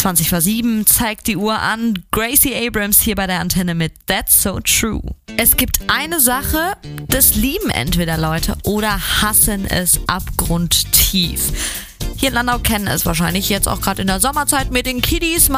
7:20 zeigt die Uhr an. Gracie Abrams hier bei der Antenne mit That's So True. Es gibt eine Sache, das lieben entweder Leute oder hassen es abgrundtief. Hier in Landau kennen es wahrscheinlich jetzt auch gerade in der Sommerzeit mit den Kiddies.